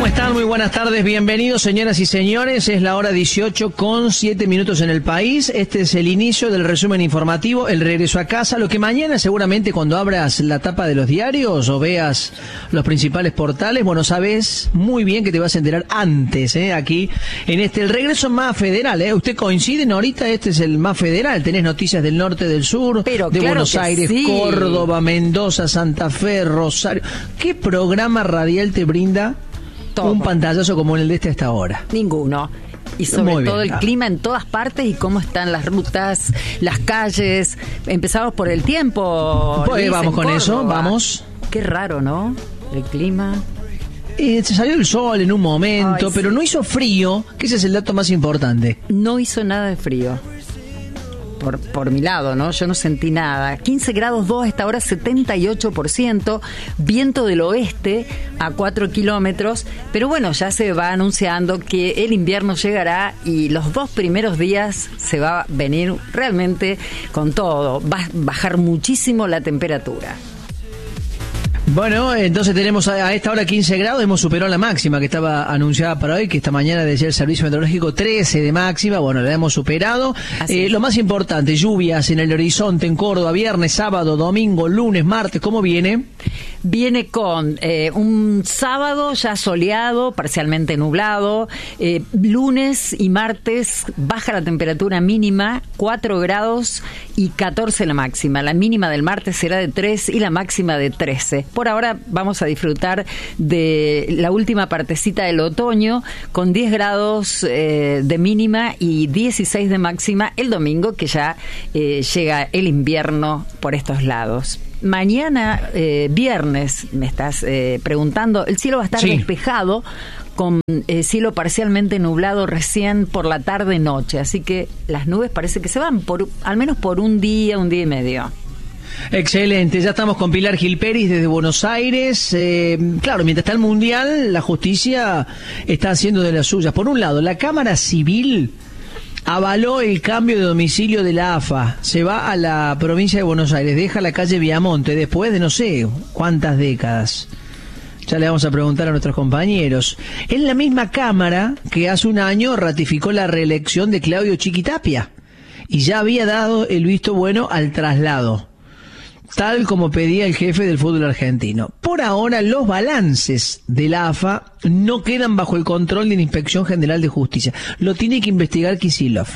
están? Muy buenas tardes, bienvenidos señoras y señores, es la hora 18 con 7 minutos en el país. Este es el inicio del resumen informativo, el regreso a casa, lo que mañana seguramente cuando abras la tapa de los diarios o veas los principales portales, bueno, sabes muy bien que te vas a enterar antes, aquí en el regreso más federal, ¿Usted coinciden ahorita? Este es el más federal, tenés noticias del norte, del sur, pero de claro Buenos Aires, sí. Córdoba, Mendoza, Santa Fe, Rosario. ¿Qué programa radial te brinda un pantallazo como el de hasta ahora? Ninguno. Y sobre todo el clima en todas partes y cómo están las rutas, las calles. Empezamos por el tiempo. Pues Luis, vamos con Córdoba. eso, vamos. Qué raro, ¿no? El clima. Se salió el sol en un momento, Ay, pero sí. no hizo frío, que ese es el dato más importante. No hizo nada de frío. Por mi lado, ¿no? Yo no sentí nada. 15 grados 2 a esta hora, 78%, viento del oeste a 4 kilómetros, pero bueno, ya se va anunciando que el invierno llegará y los 2 primeros días se va a venir realmente con todo. Va a bajar muchísimo la temperatura. Bueno, entonces tenemos a esta hora 15 grados, hemos superado la máxima que estaba anunciada para hoy, que esta mañana decía el Servicio Meteorológico 13 de máxima, bueno, la hemos superado. Lo más importante, lluvias en el horizonte en Córdoba, viernes, sábado, domingo, lunes, martes, ¿cómo viene? Viene con un sábado ya soleado, parcialmente nublado, lunes y martes baja la temperatura mínima, 4 grados y 14 la máxima. La mínima del martes será de 3 y la máxima de 13. Por ahora vamos a disfrutar de la última partecita del otoño con 10 grados de mínima y 16 de máxima el domingo, que ya llega el invierno por estos lados. Mañana, viernes, me estás preguntando, el cielo va a estar despejado con cielo parcialmente nublado recién por la tarde-noche, así que las nubes parece que se van al menos por un día y medio. Excelente, ya estamos con Pilar Gilperis desde Buenos Aires. Claro, mientras está el Mundial, la justicia está haciendo de las suyas. Por un lado, la Cámara Civil avaló el cambio de domicilio de la AFA. Se va a la provincia de Buenos Aires, deja la calle Viamonte después de no sé cuántas décadas. Ya le vamos a preguntar a nuestros compañeros. Es la misma Cámara que hace un año ratificó la reelección de Claudio Chiquitapia y ya había dado el visto bueno al traslado, tal como pedía el jefe del fútbol argentino. Por ahora, los balances de la AFA no quedan bajo el control de la Inspección General de Justicia. Lo tiene que investigar Kicillof.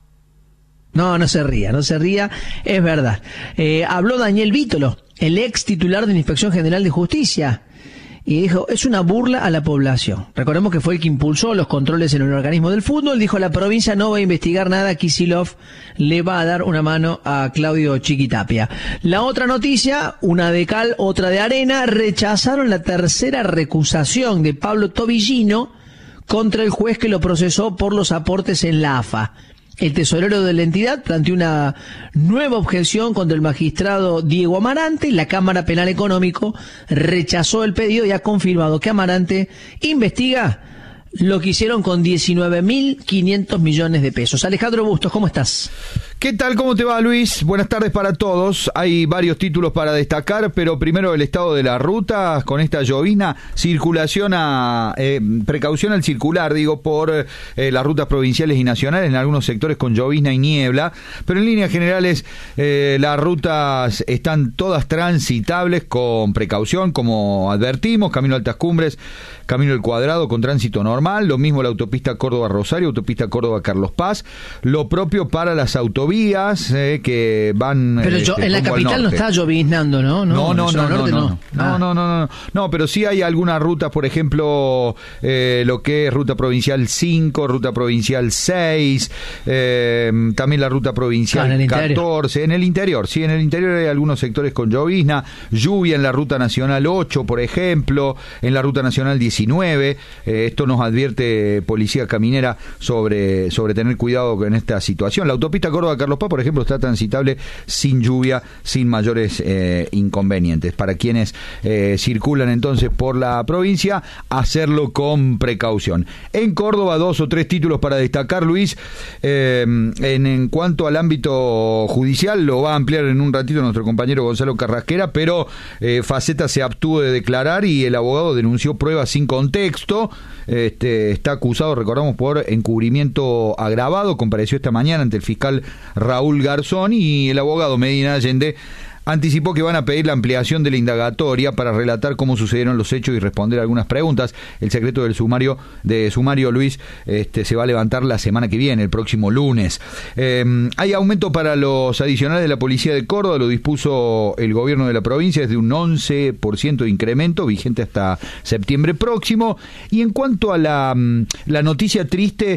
No se ría, es verdad. Habló Daniel Vítolo, el ex titular de la Inspección General de Justicia, y dijo, es una burla a la población. Recordemos que fue el que impulsó los controles en el organismo del fútbol. Dijo, la provincia no va a investigar nada, Kicillof le va a dar una mano a Claudio Chiquitapia. La otra noticia, una de cal, otra de arena, rechazaron la tercera recusación de Pablo Tobillino contra el juez que lo procesó por los aportes en la AFA. El tesorero de la entidad planteó una nueva objeción contra el magistrado Diego Amarante. La Cámara Penal Económico rechazó el pedido y ha confirmado que Amarante investiga lo que hicieron con 19.500 millones de pesos. Alejandro Bustos, ¿cómo estás? ¿Qué tal? ¿Cómo te va, Luis? Buenas tardes para todos. Hay varios títulos para destacar, pero primero el estado de la ruta con esta llovizna, precaución al circular, por las rutas provinciales y nacionales, en algunos sectores con llovizna y niebla, pero en líneas generales las rutas están todas transitables con precaución, como advertimos, camino a Altas Cumbres, camino del Cuadrado con tránsito normal, lo mismo la autopista Córdoba-Rosario, autopista Córdoba-Carlos Paz, lo propio para las autovías que van. Pero en la capital no está lloviznando, ¿no? No, pero sí hay algunas rutas, por ejemplo, lo que es ruta provincial 5, ruta provincial 6, también la ruta provincial 14, en el interior hay algunos sectores con llovizna, lluvia en la ruta nacional 8, por ejemplo, en la ruta nacional 19, esto nos advierte Policía Caminera sobre tener cuidado con esta situación. La autopista Córdoba Carlos Paz, por ejemplo, está transitable sin lluvia, sin mayores inconvenientes. Para quienes circulan entonces por la provincia, hacerlo con precaución. En Córdoba, 2 o 3 títulos para destacar, Luis. En cuanto al ámbito judicial, lo va a ampliar en un ratito nuestro compañero Gonzalo Carrasquera, pero Faceta se abstuvo de declarar y el abogado denunció pruebas sin contexto. Está acusado, recordamos, por encubrimiento agravado. Compareció esta mañana ante el fiscal Raúl Garzón y el abogado Medina Allende anticipó que van a pedir la ampliación de la indagatoria para relatar cómo sucedieron los hechos y responder algunas preguntas. El secreto del sumario Luis se va a levantar la semana que viene, el próximo lunes. Hay aumento para los adicionales de la Policía de Córdoba, lo dispuso el gobierno de la provincia, es de un 11% de incremento, vigente hasta septiembre próximo. Y en cuanto a la noticia triste,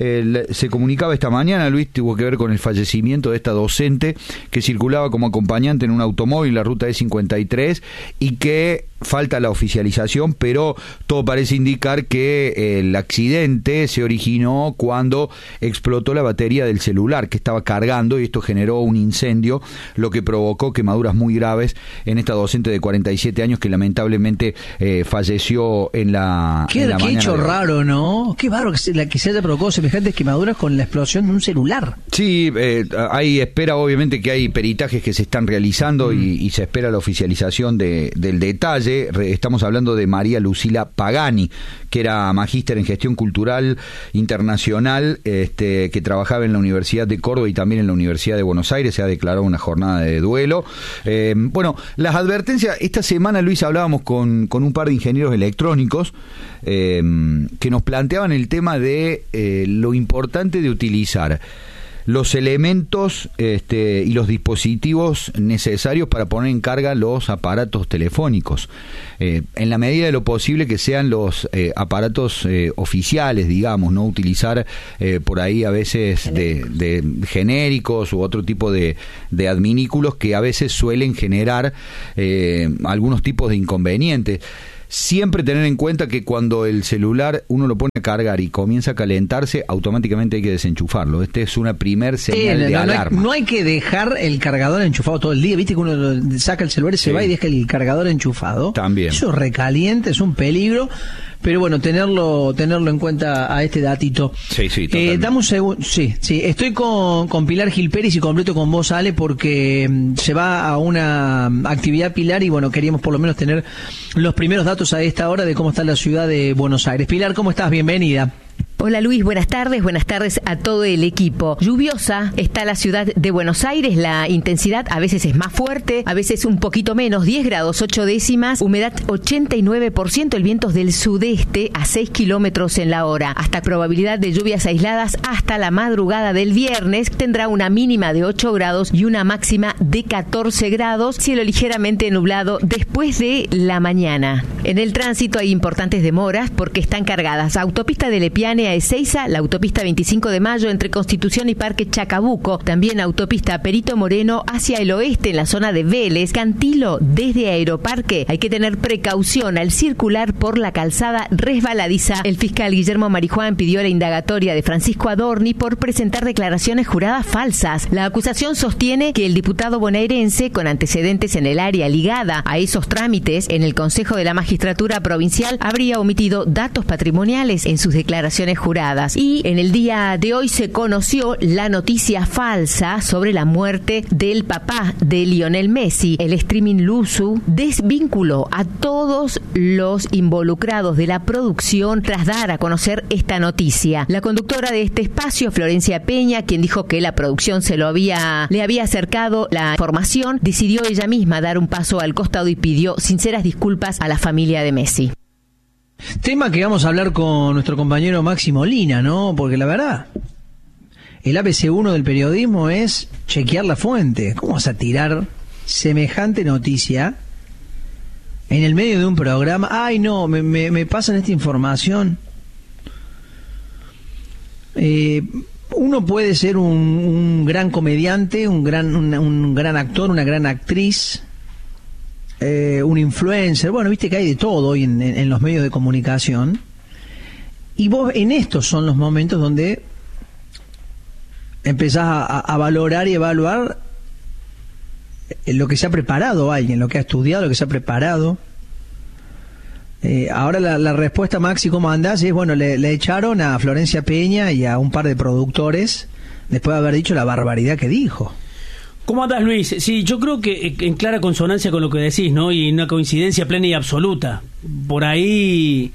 se comunicaba esta mañana, Luis, tuvo que ver con el fallecimiento de esta docente que circulaba como acompañante en un automóvil, la ruta E53, y que falta la oficialización, pero todo parece indicar que el accidente se originó cuando explotó la batería del celular que estaba cargando, y esto generó un incendio, lo que provocó quemaduras muy graves en esta docente de 47 años que lamentablemente falleció en la mañana. Qué hecho raro, ¿no? Qué raro que se haya provocado semejantes quemaduras con la explosión de un celular. Sí, hay espera, obviamente que hay peritajes que se están realizando y se espera la oficialización del detalle. Estamos hablando de María Lucila Pagani, que era magíster en gestión cultural internacional, que trabajaba en la Universidad de Córdoba y también en la Universidad de Buenos Aires. Se ha declarado una jornada de duelo. Bueno, las advertencias, esta semana, Luis, hablábamos con un par de ingenieros electrónicos que nos planteaban el tema de lo importante de utilizar los elementos y los dispositivos necesarios para poner en carga los aparatos telefónicos, en la medida de lo posible que sean los aparatos oficiales, digamos, no utilizar por ahí a veces de genéricos u otro tipo de adminículos que a veces suelen generar algunos tipos de inconvenientes. Siempre tener en cuenta que cuando el celular uno lo pone a cargar y comienza a calentarse, automáticamente hay que desenchufarlo. Es una primer señal de alarma. No hay que dejar el cargador enchufado todo el día. Viste que uno saca el celular y se va y deja el cargador enchufado. También. Eso recalienta, es un peligro. Pero bueno, tenerlo en cuenta a este datito. Sí, dame un segundo. Sí, estoy con Pilar Gil Pérez y completo con vos, Ale, porque se va a una actividad, Pilar, y bueno, queríamos por lo menos tener los primeros datos a esta hora de cómo está la ciudad de Buenos Aires. Pilar, ¿cómo estás? Bienvenida. Hola Luis, buenas tardes a todo el equipo. Lluviosa está la ciudad de Buenos Aires, la intensidad a veces es más fuerte, a veces un poquito menos, 10 grados 8 décimas, humedad 89%, el viento es del sudeste a 6 kilómetros en la hora. Hasta probabilidad de lluvias aisladas hasta la madrugada del viernes, tendrá una mínima de 8 grados y una máxima de 14 grados, cielo ligeramente nublado después de la mañana. En el tránsito hay importantes demoras porque están cargadas autopista de Lepiane a Ezeiza, la autopista 25 de Mayo entre Constitución y Parque Chacabuco, también autopista Perito Moreno hacia el oeste en la zona de Vélez, Cantilo desde Aeroparque. Hay que tener precaución al circular por la calzada resbaladiza. El fiscal Guillermo Marijuán pidió la indagatoria de Francisco Adorni por presentar declaraciones juradas falsas. La acusación sostiene que el diputado bonaerense, con antecedentes en el área ligada a esos trámites en el Consejo de la Magistratura Provincial, habría omitido datos patrimoniales en sus declaraciones juradas. Y en el día de hoy se conoció la noticia falsa sobre la muerte del papá de Lionel Messi. El streaming Luzu desvinculó a todos los involucrados de la producción tras dar a conocer esta noticia. La conductora de este espacio, Florencia Peña, quien dijo que la producción le había acercado la información, decidió ella misma dar un paso al costado y pidió sinceras disculpas a la familia de Messi. Tema que vamos a hablar con nuestro compañero Máximo Molina, ¿no? Porque la verdad, el ABC1 del periodismo es chequear la fuente. ¿Cómo vas a tirar semejante noticia en el medio de un programa? Ay, no, me pasan esta información. Uno puede ser un gran comediante, un gran actor, una gran actriz, un influencer, bueno, viste que hay de todo hoy en los medios de comunicación, y vos en estos son los momentos donde empezás a valorar y evaluar lo que se ha preparado alguien, lo que ha estudiado, lo que se ha preparado. Ahora la respuesta, Maxi, ¿cómo andás? Es, bueno, le echaron a Florencia Peña y a un par de productores después de haber dicho la barbaridad que dijo. ¿Cómo andás, Luis? Sí, yo creo que en clara consonancia con lo que decís, ¿no? Y una coincidencia plena y absoluta. Por ahí,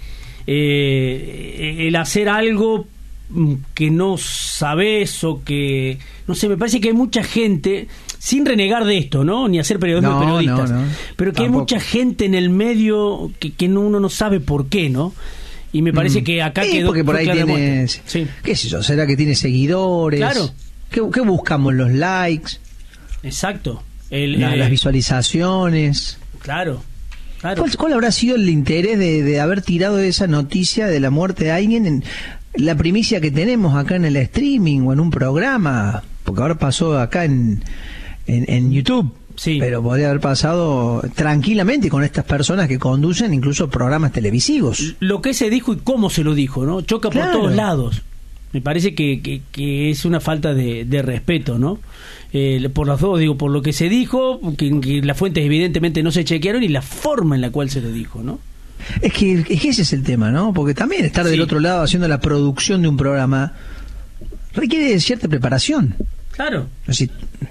el hacer algo que no sabés o que... No sé, me parece que hay mucha gente, sin renegar de esto, ¿no? Ni hacer periodismo de periodistas, pero que tampoco. Hay mucha gente en el medio que uno no sabe por qué, ¿no? Y me parece que acá quedó... porque por ahí tiene... Sí. ¿Qué sé yo? ¿Será que tiene seguidores? Claro. ¿Qué buscamos? ¿Los likes? Exacto. Las visualizaciones. Claro. ¿Cuál habrá sido el interés de haber tirado esa noticia de la muerte de alguien en la primicia que tenemos acá en el streaming o en un programa? Porque ahora pasó acá en YouTube. Sí. Pero podría haber pasado tranquilamente con estas personas que conducen incluso programas televisivos. Lo que se dijo y cómo se lo dijo, ¿no? Choca por todos lados. Me parece que es una falta de respeto, ¿no? Por las dos, digo, por lo que se dijo, que las fuentes evidentemente no se chequearon y la forma en la cual se lo dijo, ¿no? Es que ese es el tema, ¿no? Porque también estar del otro lado haciendo la producción de un programa requiere de cierta preparación. Claro. Así,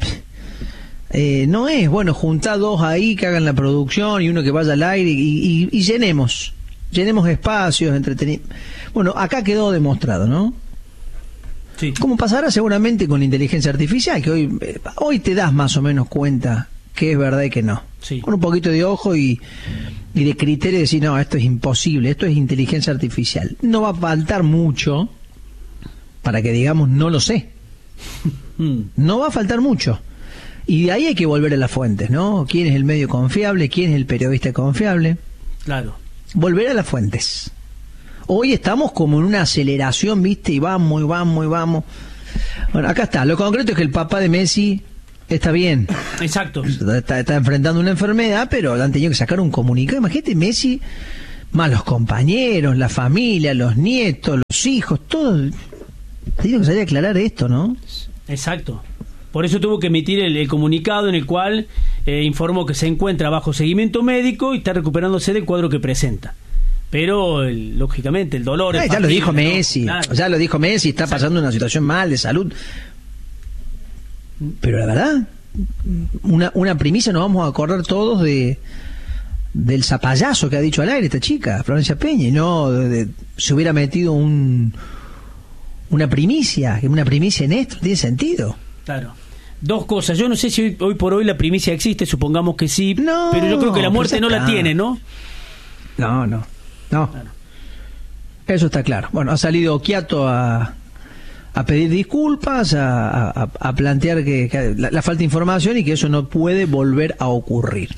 no es, bueno, juntar dos ahí que hagan la producción y uno que vaya al aire y llenemos espacios, entretenimiento. Bueno, acá quedó demostrado, ¿no? Sí. Como pasará seguramente con la inteligencia artificial, que hoy te das más o menos cuenta que es verdad y que no. Sí. Con un poquito de ojo y de criterio de decir, no, esto es imposible, esto es inteligencia artificial. No va a faltar mucho para que digamos, no lo sé. No va a faltar mucho. Y de ahí hay que volver a las fuentes, ¿no? ¿Quién es el medio confiable? ¿Quién es el periodista confiable? Claro. Volver a las fuentes. Hoy estamos como en una aceleración, ¿viste? Y vamos. Bueno, acá está. Lo concreto es que el papá de Messi está bien. Exacto. Está enfrentando una enfermedad, pero han tenido que sacar un comunicado. Imagínate, Messi, más los compañeros, la familia, los nietos, los hijos, todo. Tiene que salir a aclarar esto, ¿no? Exacto. Por eso tuvo que emitir el comunicado en el cual informó que se encuentra bajo seguimiento médico y está recuperándose del cuadro que presenta. Pero, lógicamente, el dolor... ya lo dijo Messi, ¿no? Claro. Ya lo dijo Messi, está pasando una situación mal de salud. Pero la verdad, una primicia, nos vamos a acordar todos del zapallazo que ha dicho al aire esta chica, Florencia Peña, y no se hubiera metido una primicia en esto, tiene sentido. Claro. Dos cosas, yo no sé si hoy por hoy la primicia existe, supongamos que sí, pero yo creo que la muerte no la tiene, ¿no? No. Claro. Eso está claro. Bueno, ha salido Occhiato a pedir disculpas, a plantear que la falta de información y que eso no puede volver a ocurrir.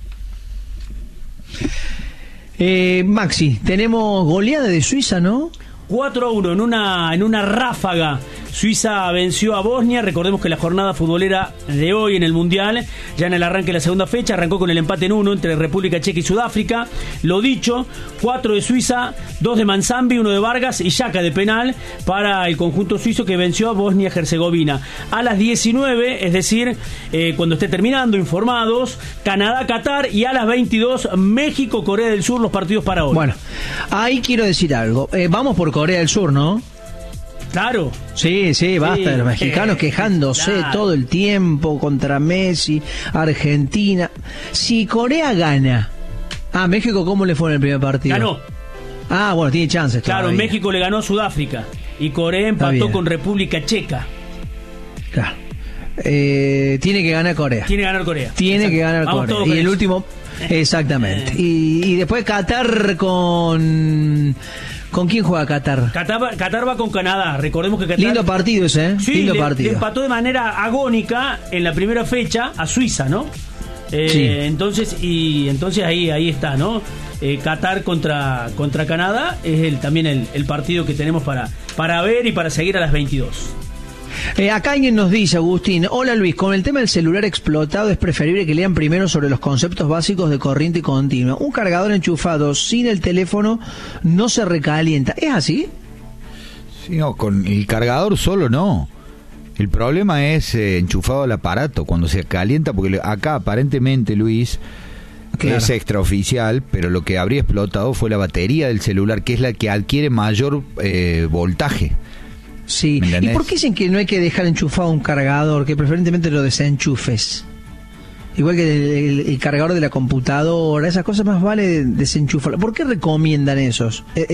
Maxi, tenemos goleada de Suiza, ¿no? 4-1 en una ráfaga. Suiza venció a Bosnia. Recordemos que la jornada futbolera de hoy en el Mundial, ya en el arranque de la segunda fecha, arrancó con el empate en 1 entre República Checa y Sudáfrica. Lo dicho, 4 de Suiza, 2 de Manzambi, 1 de Vargas y Xhaka de penal para el conjunto suizo que venció a Bosnia-Herzegovina. A las 19, es decir, cuando esté terminando, informados, Canadá-Qatar, y a las 22, México-Corea del Sur, los partidos para hoy. Bueno, ahí quiero decir algo. Vamos por Corea del Sur, ¿no? Claro. Sí, basta de los mexicanos quejándose todo el tiempo contra Messi, Argentina. Si Corea gana, México, ¿cómo le fue en el primer partido? Ganó. Bueno, tiene chances. Claro, todavía. México le ganó a Sudáfrica y Corea empató con República Checa. Claro. Tiene que ganar Corea. Tiene que ganar Corea. Y el último, exactamente. Y después Qatar ¿Con quién juega Qatar? Qatar va con Canadá. Recordemos que Qatar... Lindo partido ese, ¿eh? Sí, lindo le partido. empató de manera agónica en la primera fecha a Suiza, ¿no? Sí. Entonces ahí está, ¿no? Qatar contra Canadá es también el partido que tenemos para ver y para seguir a las 22. Acá alguien nos dice, Agustín: hola Luis, con el tema del celular explotado es preferible que lean primero sobre los conceptos básicos de corriente continua. Un cargador enchufado sin el teléfono no se recalienta. ¿Es así? Sí, no, con el cargador solo no. El problema es enchufado al aparato, cuando se calienta, porque acá aparentemente, Luis, claro, es extraoficial, pero lo que habría explotado fue la batería del celular, que es la que adquiere mayor voltaje. Sí. ¿Y por qué dicen que no hay que dejar enchufado un cargador, que preferentemente lo desenchufes? Igual que el cargador de la computadora, esas cosas más vale desenchufarlo. ¿Por qué recomiendan eso?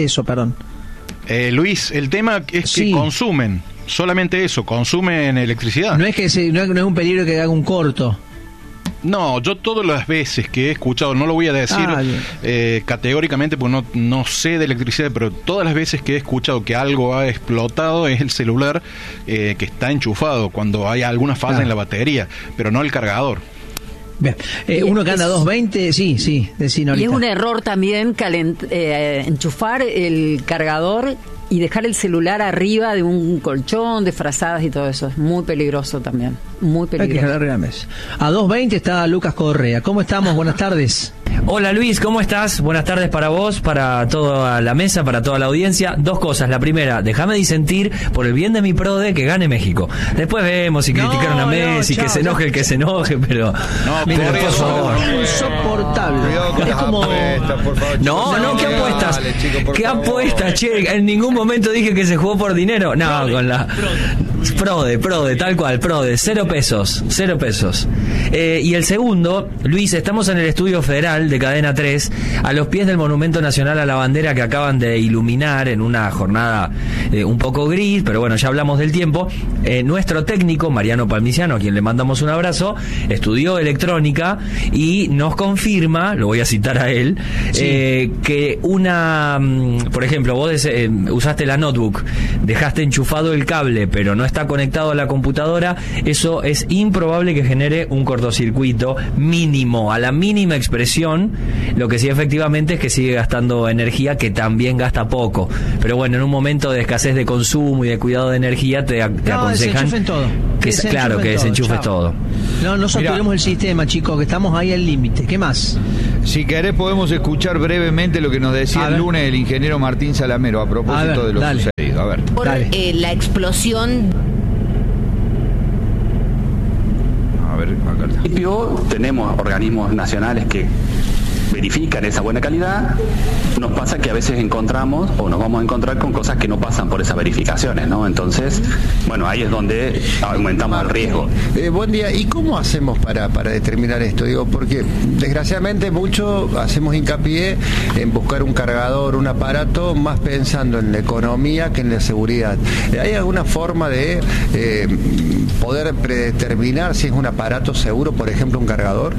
Luis, el tema es que consumen, solamente eso, consumen electricidad. No es que no es un peligro que haga un corto. No, yo todas las veces que he escuchado, no lo voy a decir categóricamente porque no sé de electricidad, pero todas las veces que he escuchado que algo ha explotado es el celular que está enchufado, cuando hay alguna falla en la batería, pero no el cargador. Bien. Uno que anda a 220, sí, decín ahorita. Y es un error también enchufar el cargador y dejar el celular arriba de un colchón, de frazadas y todo eso. Es muy peligroso también. Muy peligroso. Hay que jalar la mesa. A 220 está Lucas Correa. ¿Cómo estamos? Buenas tardes. Hola Luis, ¿cómo estás? Buenas tardes para vos, para toda la mesa, para toda la audiencia. Dos cosas. La primera, déjame disentir por el bien de mi prode que gane México. Después vemos si criticaron a Messi, que se enoje el que se enoje, pero... por favor. Insoportable. Es como... No, ¿qué apuestas? Dale, chico, ¿Qué favor. apuestas, che? En ningún momento dije que se jugó por dinero. No, con la... Prode, tal cual, Prode, 0 pesos. Y el segundo, Luis, estamos en el Estudio Federal de Cadena 3, a los pies del Monumento Nacional a la Bandera que acaban de iluminar en una jornada un poco gris, pero bueno, ya hablamos del tiempo. Nuestro técnico, Mariano Palmiciano, a quien le mandamos un abrazo, estudió electrónica y nos confirma, lo voy a citar a él, que por ejemplo, vos usaste la notebook, dejaste enchufado el cable, pero no está conectado a la computadora, eso es improbable que genere un cortocircuito mínimo, a la mínima expresión. Lo que sí efectivamente es que sigue gastando energía, que también gasta poco, pero bueno, en un momento de escasez de consumo y de cuidado de energía te aconsejan que desenchufes todo. No saturemos el sistema, chicos, que estamos ahí al límite. ¿Qué más? Si querés podemos escuchar brevemente lo que nos decía el lunes el ingeniero Martín Salamero a propósito de lo sucedido. A ver. Por la explosión. A ver, acá. En principio tenemos organismos nacionales que verifican esa buena calidad. Nos pasa que a veces encontramos o nos vamos a encontrar con cosas que no pasan por esas verificaciones, ¿no? Entonces, bueno, ahí es donde aumentamos el riesgo. Buen día. ¿Y cómo hacemos para determinar esto? Digo, porque desgraciadamente mucho hacemos hincapié en buscar un cargador, un aparato, más pensando en la economía que en la seguridad. ¿Hay alguna forma de poder predeterminar si es un aparato seguro, por ejemplo, un cargador?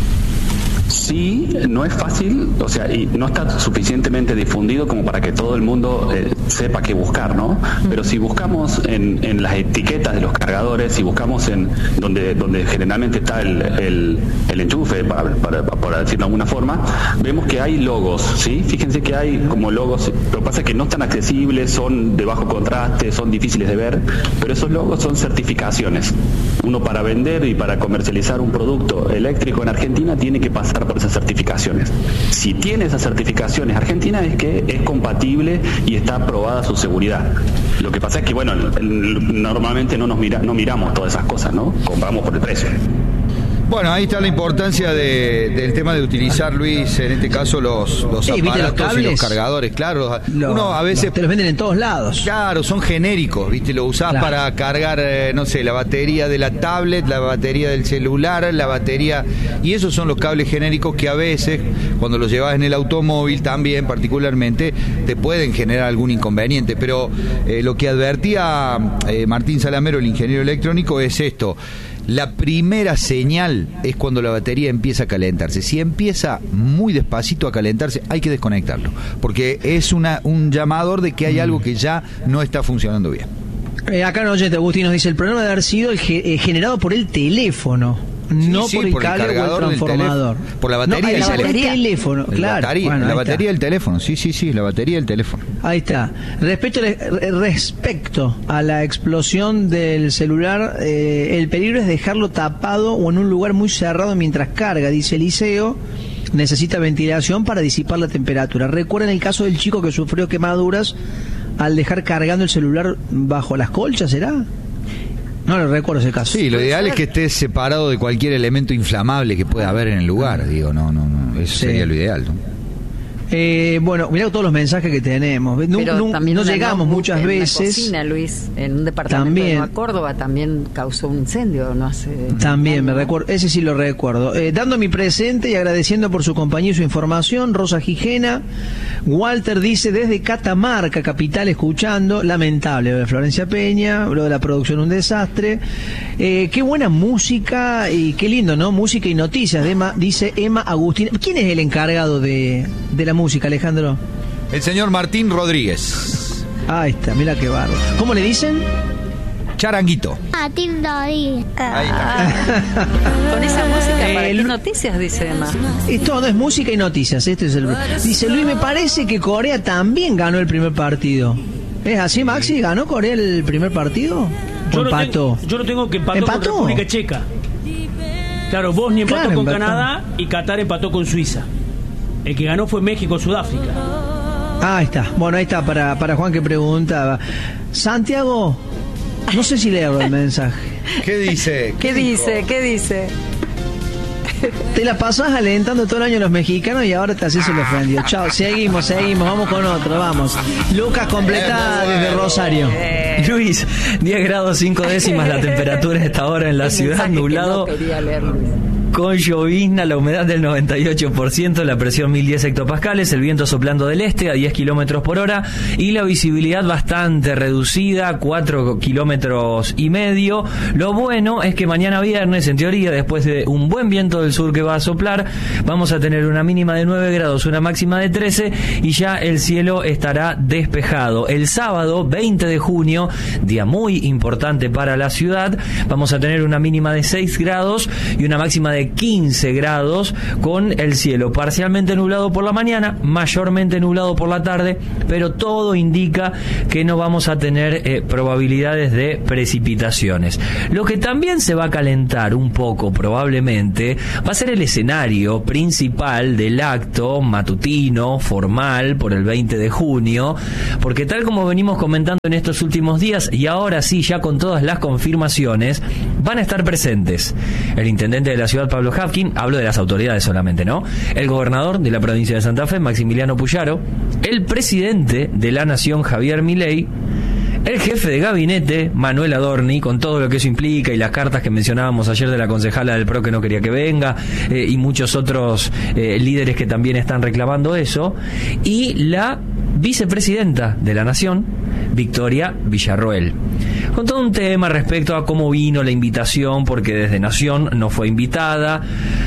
Sí, no es fácil, o sea, y no está suficientemente difundido como para que todo el mundo sepa qué buscar, ¿no? Pero si buscamos en las etiquetas de los cargadores, si buscamos en donde generalmente está el enchufe, para decirlo de alguna forma, vemos que hay logos, ¿sí? Fíjense que hay como logos, lo que pasa es que no están accesibles, son de bajo contraste, son difíciles de ver, pero esos logos son certificaciones. Uno para vender y para comercializar un producto eléctrico en Argentina tiene que pasar por esas certificaciones. Si tiene esas certificaciones Argentina es que es compatible y está aprobada su seguridad. Lo que pasa es que, bueno, normalmente no miramos todas esas cosas, ¿no? Compramos por el precio. Bueno, ahí está la importancia del tema de utilizar, Luis, en este caso los aparatos y los cargadores. Claro, uno a veces te los venden en todos lados. Claro, son genéricos, ¿viste? Lo usás para cargar, no sé, la batería de la tablet, la batería del celular, la batería... Y esos son los cables genéricos que a veces, cuando los llevas en el automóvil también, particularmente, te pueden generar algún inconveniente. Pero lo que advertía Martín Salamero, el ingeniero electrónico, es esto. La primera señal es cuando la batería empieza a calentarse. Si empieza muy despacito a calentarse, hay que desconectarlo, porque es un llamador de que hay algo que ya no está funcionando bien. Acá en oyente, Agustín nos dice, el problema debe haber sido generado por el teléfono. No por el cable o el transformador. Por la batería del teléfono. Claro. La batería del teléfono. Sí, la batería del teléfono. Ahí está. Respecto a la explosión del celular, el peligro es dejarlo tapado o en un lugar muy cerrado mientras carga, dice Eliseo. Necesita ventilación para disipar la temperatura. Recuerden el caso del chico que sufrió quemaduras al dejar cargando el celular bajo las colchas, ¿será? No lo recuerdo ese caso. Sí, lo ideal es que esté separado de cualquier elemento inflamable que pueda haber en el lugar. Digo, no. Eso sería lo ideal, ¿no? Bueno, mirá todos los mensajes que tenemos. No llegamos muchas veces. En la cocina, Luis, en un departamento de Nueva Córdoba también causó un incendio, no hace. También me recuerdo, ese sí lo recuerdo. Dando mi presente y agradeciendo por su compañía y su información, Rosa Gijena. Walter dice desde Catamarca, capital, escuchando. Lamentable lo de Florencia Peña, lo de la producción un desastre. Qué buena música y qué lindo, ¿no? Música y noticias, dice Emma Agustín. ¿Quién es el encargado de la música, Alejandro? El señor Martín Rodríguez. Ahí está, mira qué bárbaro. ¿Cómo le dicen? Charanguito. Martín Rodríguez. Ahí está. Con esa música, ¿para qué noticias? Dice Emma. Todo es música y noticias. Dice Luis, me parece que Corea también ganó el primer partido. ¿Es así, Maxi? ¿Ganó Corea el primer partido? ¿O empató? Yo lo tengo que empató con República Checa. Claro, Bosnia empató con Canadá y Qatar empató con Suiza. El que ganó fue México-Sudáfrica. Ahí está. Bueno, ahí está para Juan que preguntaba. Santiago, no sé si leo el mensaje. ¿Qué dice? ¿Qué dice? Te la pasás alentando todo el año a los mexicanos y ahora te haces el ofendido. Chao, seguimos, vamos con otro, vamos. Lucas completa desde Rosario. Luis, 10 grados 5 décimas la temperatura a esta hora en la ciudad, nublado. Con llovizna, la humedad del 98%, la presión 1010 hectopascales, el viento soplando del este a 10 kilómetros por hora y la visibilidad bastante reducida, 4 kilómetros y medio. Lo bueno es que mañana viernes, en teoría, después de un buen viento del sur que va a soplar, vamos a tener una mínima de 9 grados, una máxima de 13 y ya el cielo estará despejado. El sábado, 20 de junio, día muy importante para la ciudad, vamos a tener una mínima de 6 grados y una máxima de 15 grados con el cielo parcialmente nublado por la mañana, mayormente nublado por la tarde, pero todo indica que no vamos a tener probabilidades de precipitaciones. Lo que también se va a calentar un poco probablemente va a ser el escenario principal del acto matutino formal por el 20 de junio, porque tal como venimos comentando en estos últimos días y ahora sí ya con todas las confirmaciones, van a estar presentes el intendente de la ciudad Pablo Hapkin, hablo de las autoridades solamente, ¿no? El gobernador de la provincia de Santa Fe, Maximiliano Puyaro, el presidente de la Nación, Javier Milei, el jefe de gabinete, Manuel Adorni, con todo lo que eso implica y las cartas que mencionábamos ayer de la concejala del PRO que no quería que venga, y muchos otros líderes que también están reclamando eso, y la vicepresidenta de la Nación, Victoria Villarroel, con todo un tema respecto a cómo vino la invitación, porque desde Nación no fue invitada.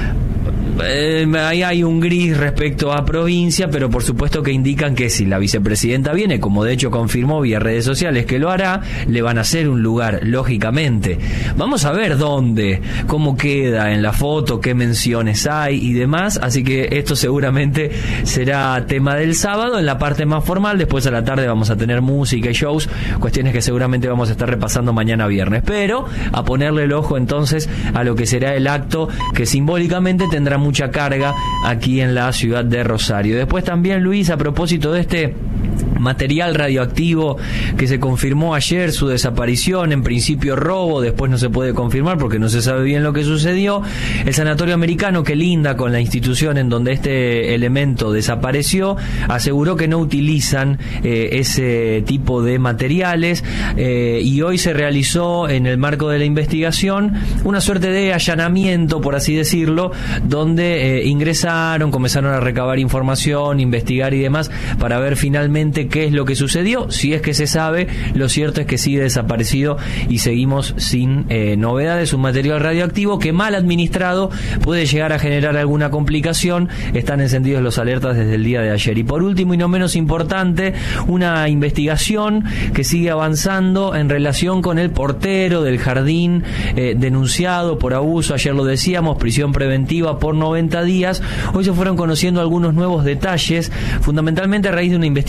Ahí hay un gris respecto a provincia, pero por supuesto que indican que si la vicepresidenta viene, como de hecho confirmó vía redes sociales que lo hará, le van a hacer un lugar, lógicamente. Vamos a ver dónde, cómo queda en la foto, qué menciones hay y demás, así que esto seguramente será tema del sábado en la parte más formal. Después a la tarde vamos a tener música y shows, cuestiones que seguramente vamos a estar repasando mañana viernes, pero a ponerle el ojo entonces a lo que será el acto que simbólicamente tendrá mucha carga aquí en la ciudad de Rosario. Después también, Luis, a propósito de este material radioactivo que se confirmó ayer su desaparición, en principio robo, después no se puede confirmar porque no se sabe bien lo que sucedió. El Sanatorio Americano, que linda con la institución en donde este elemento desapareció, aseguró que no utilizan ese tipo de materiales, y hoy se realizó en el marco de la investigación una suerte de allanamiento, por así decirlo, donde ingresaron, comenzaron a recabar información, investigar y demás para ver finalmente qué es lo que sucedió. Si es que se sabe, lo cierto es que sigue desaparecido y seguimos sin novedades. Un material radioactivo que mal administrado puede llegar a generar alguna complicación. Están encendidos los alertas desde el día de ayer. Y por último y no menos importante, una investigación que sigue avanzando en relación con el portero del jardín denunciado por abuso. Ayer lo decíamos, prisión preventiva por 90 días. Hoy se fueron conociendo algunos nuevos detalles, fundamentalmente a raíz de una investigación de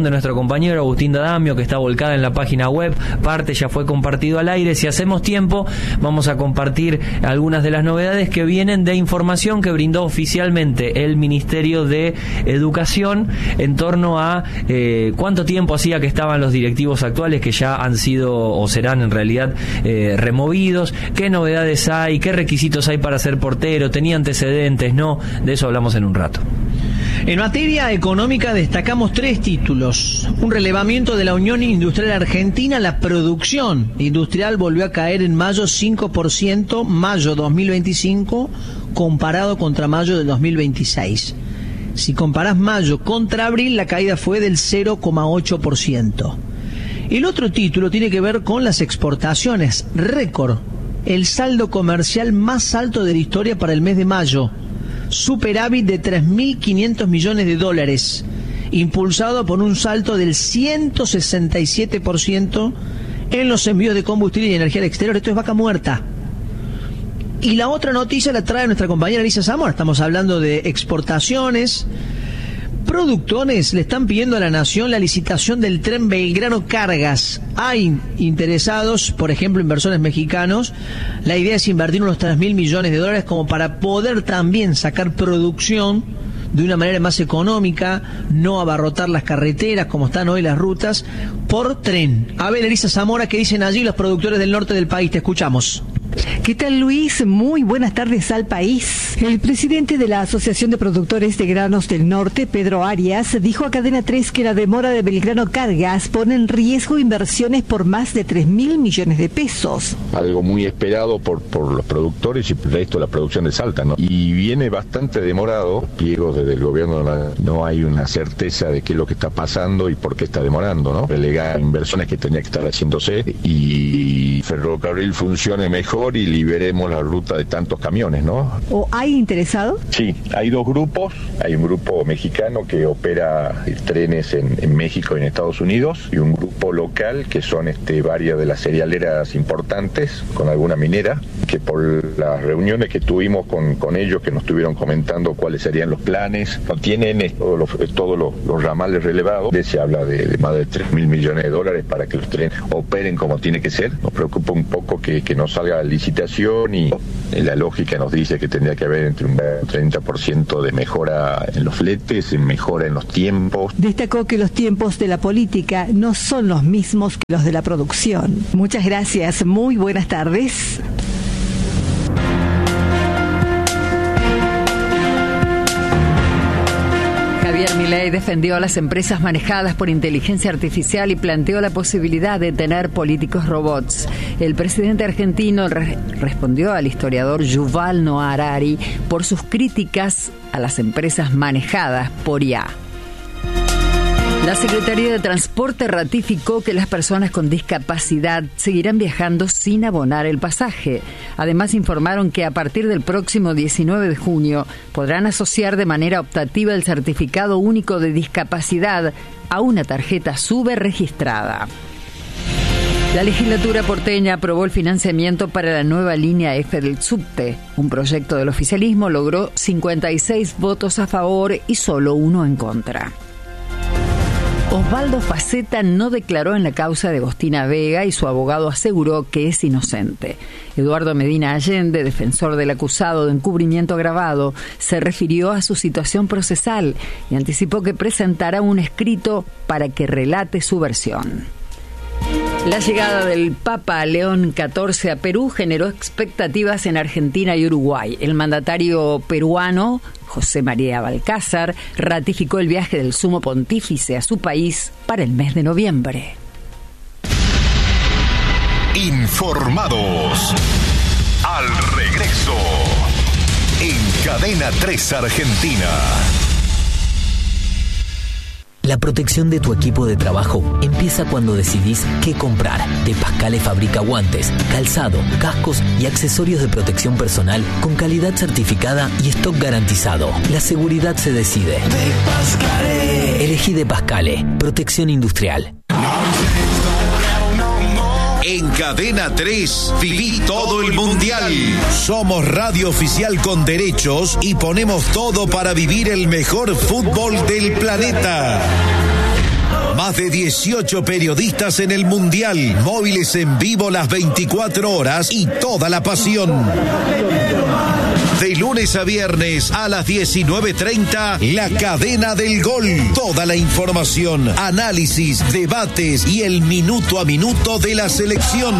de nuestro compañero Agustín D'Adamio, que está volcada en la página web. Parte ya fue compartido al aire. Si hacemos tiempo, vamos a compartir algunas de las novedades que vienen de información que brindó oficialmente el Ministerio de Educación en torno a cuánto tiempo hacía que estaban los directivos actuales, que ya han sido o serán en realidad removidos, qué novedades hay, qué requisitos hay para ser portero, tenía antecedentes, no, de eso hablamos en un rato. En materia económica destacamos 3 títulos. Un relevamiento de la Unión Industrial Argentina. La producción industrial volvió a caer en mayo 5%, mayo 2025, comparado contra mayo del 2026. Si comparás mayo contra abril, la caída fue del 0,8%. El otro título tiene que ver con las exportaciones. Récord. El saldo comercial más alto de la historia para el mes de mayo. Superávit de 3.500 millones de dólares, impulsado por un salto del 167% en los envíos de combustible y energía al exterior. Esto es vaca muerta. Y la otra noticia la trae nuestra compañera Elisa Zamora. Estamos hablando de exportaciones. Productores le están pidiendo a la Nación la licitación del tren Belgrano Cargas. Hay interesados, por ejemplo, inversores mexicanos. La idea es invertir unos 3.000 millones de dólares como para poder también sacar producción de una manera más económica, no abarrotar las carreteras como están hoy las rutas, por tren. A ver, Elisa Zamora, ¿qué dicen allí los productores del norte del país? Te escuchamos. ¿Qué tal, Luis? Muy buenas tardes al país. El presidente de la Asociación de Productores de Granos del Norte, Pedro Arias, dijo a Cadena 3 que la demora de Belgrano Cargas pone en riesgo inversiones por más de 3.000 millones de pesos. Algo muy esperado por los productores y por el resto de la producción de Salta, ¿no? Y viene bastante demorado. Pliegos desde el gobierno no hay una certeza de qué es lo que está pasando y por qué está demorando, ¿no? Relegar inversiones que tenía que estar haciéndose y Ferrocarril funcione mejor y liberemos la ruta de tantos camiones, ¿no? ¿O hay interesado? Sí, hay 2 grupos. Hay un grupo mexicano que opera trenes en México y en Estados Unidos y un grupo local que son varias de las cerealeras importantes con alguna minera, que por las reuniones que tuvimos con ellos, que nos estuvieron comentando cuáles serían los planes, no tienen todos los ramales relevados. Se habla de más de 3.000 millones de dólares para que los trenes operen como tiene que ser. Nos preocupa un poco que no salga licitación y la lógica nos dice que tendría que haber entre un 30% de mejora en los fletes, en mejora en los tiempos. Destacó que los tiempos de la política no son los mismos que los de la producción. Muchas gracias, muy buenas tardes. Javier Milei defendió a las empresas manejadas por inteligencia artificial y planteó la posibilidad de tener políticos robots. El presidente argentino respondió al historiador Yuval Noah Harari por sus críticas a las empresas manejadas por IA. La Secretaría de Transporte ratificó que las personas con discapacidad seguirán viajando sin abonar el pasaje. Además, informaron que a partir del próximo 19 de junio podrán asociar de manera optativa el certificado único de discapacidad a una tarjeta SUBE registrada. La legislatura porteña aprobó el financiamiento para la nueva línea F del subte. Un proyecto del oficialismo logró 56 votos a favor y solo 1 en contra. Osvaldo Faceta no declaró en la causa de Agostina Vega y su abogado aseguró que es inocente. Eduardo Medina Allende, defensor del acusado de encubrimiento agravado, se refirió a su situación procesal y anticipó que presentará un escrito para que relate su versión. La llegada del Papa León XIV a Perú generó expectativas en Argentina y Uruguay. El mandatario peruano, José María Balcázar, ratificó el viaje del Sumo Pontífice a su país para el mes de noviembre. Informados. Al regreso. En Cadena 3 Argentina. La protección de tu equipo de trabajo empieza cuando decidís qué comprar. De Pascale fabrica guantes, calzado, cascos y accesorios de protección personal con calidad certificada y stock garantizado. La seguridad se decide. De Pascale. Elegí De Pascale. Protección industrial. En Cadena 3, viví todo el mundial. Somos radio oficial con derechos y ponemos todo para vivir el mejor fútbol del planeta. Más Más de 18 periodistas en el Mundial. Móviles en vivo las 24 horas y toda la pasión. De lunes a viernes a las 19:30, La Cadena del Gol. Toda la información, análisis, debates y el minuto a minuto de la selección.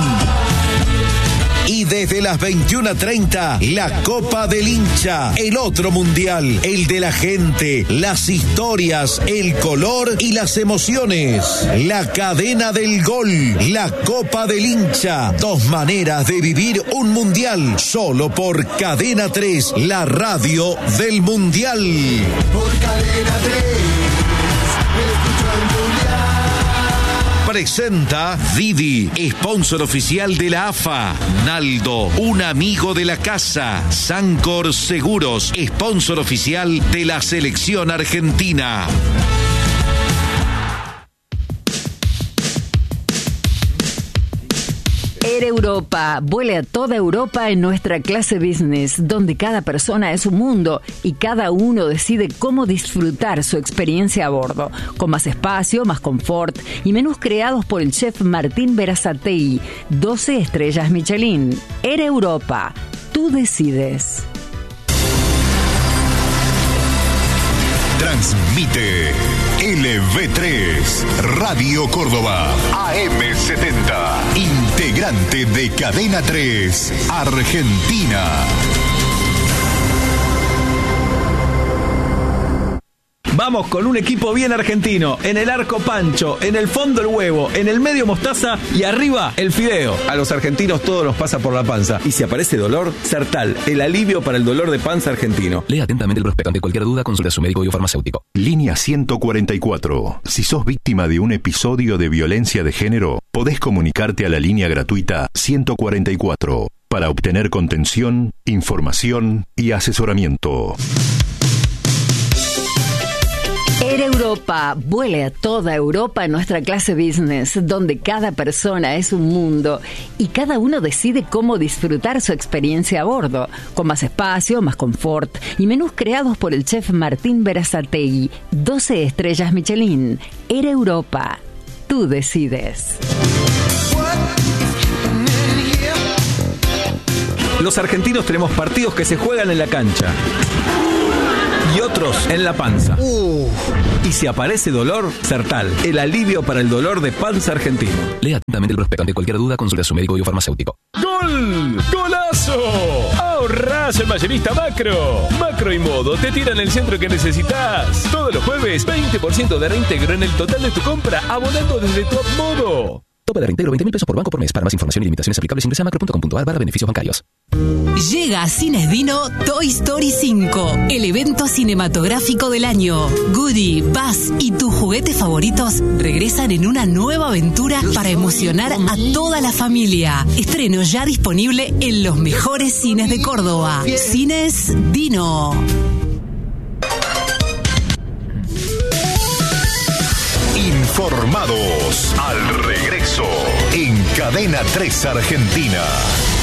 Y desde las 21:30, la Copa del Hincha, el otro mundial, el de la gente, las historias, el color y las emociones. La Cadena del Gol, la Copa del Hincha, 2 maneras de vivir un mundial, solo por Cadena 3, la radio del mundial. Por Cadena 3, escucho el mundial. Presenta Didi, sponsor oficial de la AFA. Naldo, un amigo de la casa. Sancor Seguros, sponsor oficial de la selección argentina. Air Europa, vuele a toda Europa en nuestra clase business, donde cada persona es un mundo y cada uno decide cómo disfrutar su experiencia a bordo, con más espacio, más confort y menús creados por el chef Martín Berazategui, 12 estrellas Michelin. Air Europa, tú decides. Transmite LV3, Radio Córdoba, AM70, integrante de Cadena 3, Argentina. Vamos con un equipo bien argentino. En el arco Pancho, en el fondo el huevo, en el medio mostaza y arriba el fideo. A los argentinos todo nos pasa por la panza. Y si aparece dolor, Sertal, el alivio para el dolor de panza argentino. Lea atentamente el prospecto. Ante cualquier duda, consulte a su médico y o farmacéutico. Línea 144. Si sos víctima de un episodio de violencia de género, podés comunicarte a la línea gratuita 144 para obtener contención, información y asesoramiento. Air Europa, vuele a toda Europa en nuestra clase business, donde cada persona es un mundo y cada uno decide cómo disfrutar su experiencia a bordo, con más espacio, más confort y menús creados por el chef Martín Berazategui, 12 estrellas Michelin. Air Europa, tú decides. Los argentinos tenemos partidos que se juegan en la cancha y otros en la panza. Y si aparece dolor, Sertal, el alivio para el dolor de panza argentino. Lea atentamente el prospecto. Ante cualquier duda, consulte a su médico y o farmacéutico. ¡Gol! ¡Golazo! ¡Ahorrás el Mayorista Macro! Macro y Modo te tiran el centro que necesitas. Todos los jueves, 20% de reintegro en el total de tu compra, abonando desde Top Modo. Tope de reintegro 20.000 pesos por banco por mes. Para más información y limitaciones aplicables, ingresa a macro.com.ar/beneficios bancarios. Llega a Cines Dino Toy Story 5, el evento cinematográfico del año. Woody, Buzz y tus juguetes favoritos regresan en una nueva aventura para emocionar a toda la familia. Estreno ya disponible en los mejores cines de Córdoba. Cines Dino. Informados al regreso en Cadena 3 Argentina.